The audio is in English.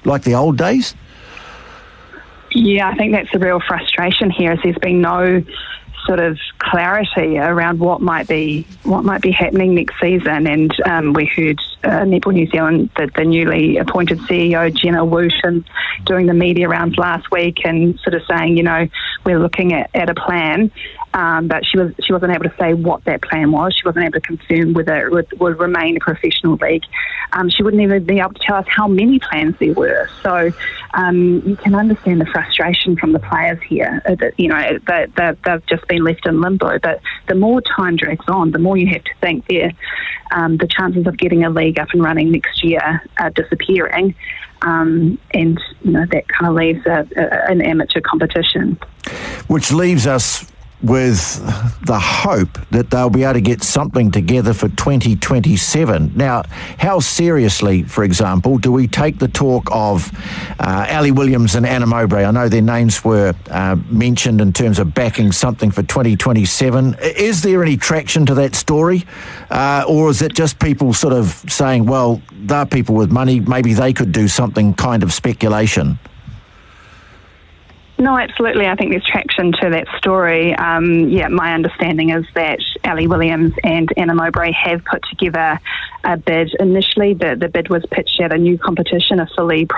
like the old days? Yeah, I think that's the real frustration here, is there's been no sort of clarity around what might be happening next season. And we heard Netball New Zealand, the newly appointed CEO Jenna Wooten, doing the media rounds last week and sort of saying, we're looking at a plan. But she wasn't able to say what that plan was. She wasn't able to confirm whether it would remain a professional league. She wouldn't even be able to tell us how many plans there were. So you can understand the frustration from the players here. They've just been left in limbo. But the more time drags on, the more you have to think the chances of getting a league up and running next year are disappearing. And that kind of leaves an amateur competition. Which leaves us with the hope that they'll be able to get something together for 2027. Now, how seriously, for example, do we take the talk of Ali Williams and Anna Mowbray? I know their names were mentioned in terms of backing something for 2027. Is there any traction to that story? Or is it just people sort of saying, well, they're people with money, maybe they could do something, kind of speculation? No, absolutely. I think there's traction to that story. My understanding is that Ali Williams and Anna Mowbray have put together a bid. Initially, the bid was pitched at a new competition, a fully